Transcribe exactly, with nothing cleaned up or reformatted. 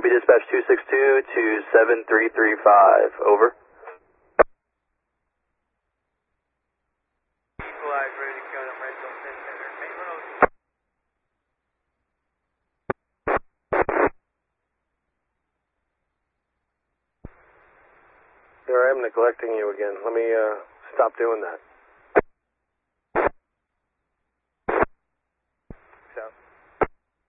Copy dispatch two six two to seven three three five, over. Equalize, ready to go, I'm ready to go, ten center. Here I am neglecting you again. Let me uh, stop doing that.